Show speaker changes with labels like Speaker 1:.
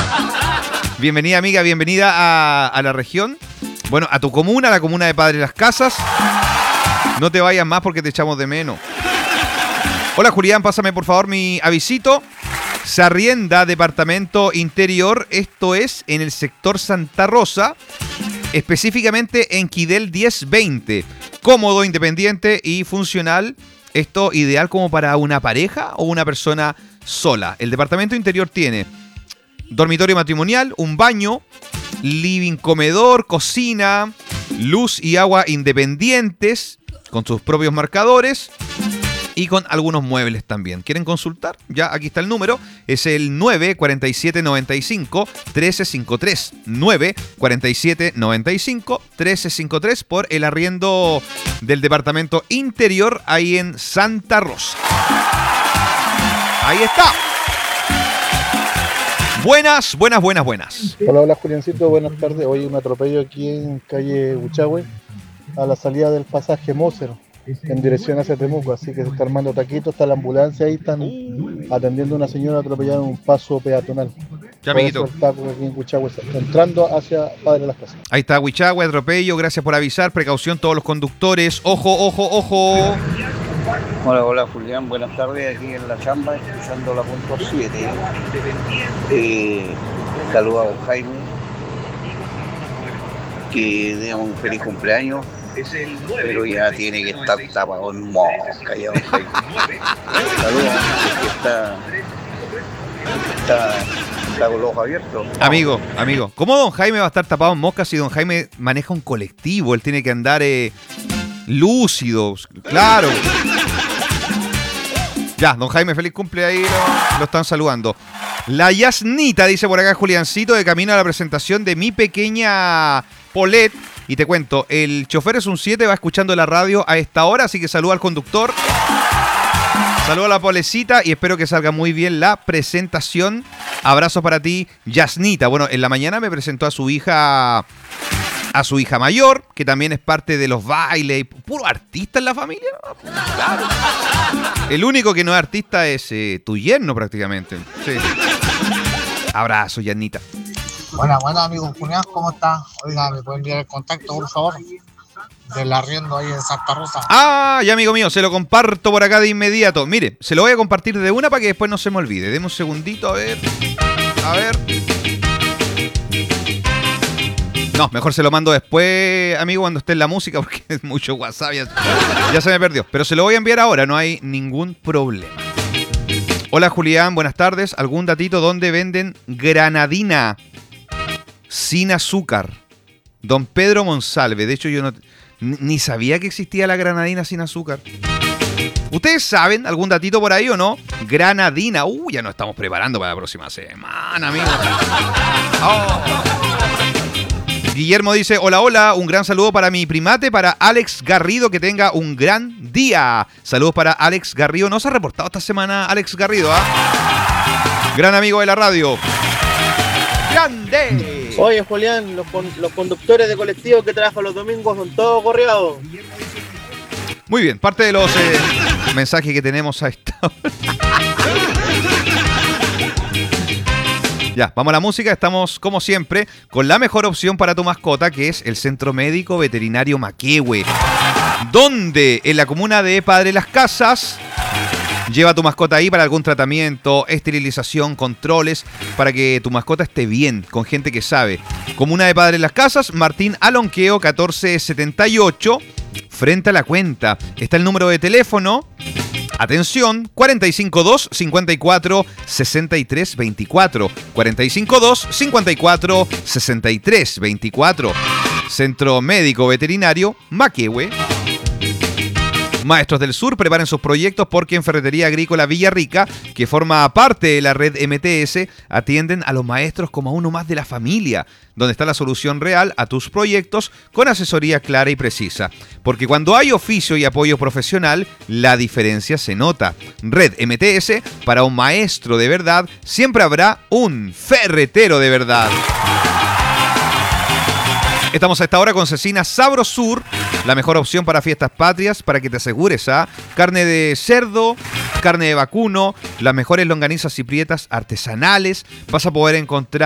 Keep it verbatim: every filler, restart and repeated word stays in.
Speaker 1: Bienvenida, amiga, bienvenida a, a la región. Bueno, a tu comuna, a la comuna de Padre Las Casas. No te vayas más porque te echamos de menos. Hola, Julián, pásame por favor mi avisito. Se arrienda departamento interior, esto es en el sector Santa Rosa, específicamente en Quidel diez veinte. Cómodo, independiente y funcional. Esto ideal como para una pareja o una persona sola. El departamento interior tiene dormitorio matrimonial, un baño, living, comedor, cocina, luz y agua independientes con sus propios marcadores y con algunos muebles también. ¿Quieren consultar? Ya aquí está el número. Es el nueve cuatro siete, nueve cinco, uno tres cinco tres. nueve cuatro siete, nueve cinco, uno tres cinco tres por el arriendo del departamento interior ahí en Santa Rosa. Ahí está. Buenas, buenas, buenas, buenas.
Speaker 2: Hola, hola Juliancito, buenas tardes. Hoy un atropello aquí en calle Huchahue a la salida del pasaje Moser en dirección hacia Temuco, así que se está armando taquito, está la ambulancia ahí, están atendiendo a una señora atropellada en un paso peatonal.
Speaker 1: Ya, amiguito.
Speaker 2: Aquí en Huchahue, entrando hacia Padre Las Casas.
Speaker 1: Ahí está Huchahue, atropello, gracias por avisar, precaución todos los conductores, ojo, ojo, ojo.
Speaker 3: Hola, hola Julián, buenas tardes, aquí en la chamba, escuchando la punto siete. Eh, saludos a don Jaime, que dé un feliz cumpleaños, pero ya tiene que estar tapado en mosca, ya don Jaime. Saludos, que está, está, está con los ojos abiertos.
Speaker 1: Amigo, amigo, ¿cómo don Jaime va a estar tapado en mosca si don Jaime maneja un colectivo? Él tiene que andar eh, lúcido, claro. Ya, don Jaime, feliz cumple ahí, lo, lo están saludando. La Yasnita, dice por acá Juliancito, de camino a la presentación de Mi Pequeña Polet. Y te cuento, el chofer es un siete, va escuchando la radio a esta hora, así que saluda al conductor. Saluda a la Polecita y espero que salga muy bien la presentación. Abrazo para ti, Yasnita. Bueno, en la mañana me presentó a su hija... a su hija mayor, que también es parte de los bailes, puro artista en la familia, ¿no? Claro. El único que no es artista es eh, tu yerno prácticamente. Sí. Abrazo, Yanita.
Speaker 4: Buenas, buenas amigos Julián, ¿cómo está? Oiga, ¿me pueden enviar el contacto, por favor? Del arriendo ahí en Santa Rosa.
Speaker 1: Ah, ya amigo mío, se lo comparto por acá de inmediato. Mire, se lo voy a compartir de una para que después no se me olvide. Deme un segundito, a ver. A ver. No, mejor se lo mando después, amigo, cuando esté en la música, porque es mucho WhatsApp, ya, ya se me perdió. Pero se lo voy a enviar ahora, no hay ningún problema. Hola Julián, buenas tardes. ¿Algún datito dónde venden granadina sin azúcar? Don Pedro Monsalve. De hecho, yo no ni sabía que existía la granadina sin azúcar. ¿Ustedes saben algún datito por ahí o no? Granadina. Uh, ya nos estamos preparando para la próxima semana, amigo. Oh. Guillermo dice, hola, hola, un gran saludo para mi primate, para Alex Garrido, que tenga un gran día. Saludos para Alex Garrido. No se ha reportado esta semana Alex Garrido, ¿ah? ¿eh? Gran amigo de la radio. ¡Grande!
Speaker 5: Oye, Julián, los, con, los conductores de colectivos que trabajan los domingos son todos correados.
Speaker 1: Muy bien, parte de los eh, mensajes que tenemos a esta hora. Ya, vamos a la música. Estamos, como siempre, con la mejor opción para tu mascota, que es el Centro Médico Veterinario Maquehue, donde en la comuna de Padre Las Casas lleva a tu mascota ahí para algún tratamiento, esterilización, controles, para que tu mascota esté bien, con gente que sabe. Comuna de Padre Las Casas, Martín Alonqueo, catorce setenta y ocho, frente a la cuenta. Está el número de teléfono. Atención, cuatro cinco dos, cinco cuatro, seis tres dos cuatro. cuatro cinco dos, cinco cuatro, seis tres dos cuatro. Centro Médico Veterinario Maquehue. Maestros del Sur, preparen sus proyectos porque en Ferretería Agrícola Villarrica, que forma parte de la red M T S, atienden a los maestros como a uno más de la familia, donde está la solución real a tus proyectos con asesoría clara y precisa. Porque cuando hay oficio y apoyo profesional, la diferencia se nota. Red M T S, para un maestro de verdad, siempre habrá un ferretero de verdad. Estamos a esta hora con Cecina Sabrosur, la mejor opción para fiestas patrias, para que te asegures, ¿ah? Carne de cerdo, carne de vacuno, las mejores longanizas y prietas artesanales. Vas a poder encontrar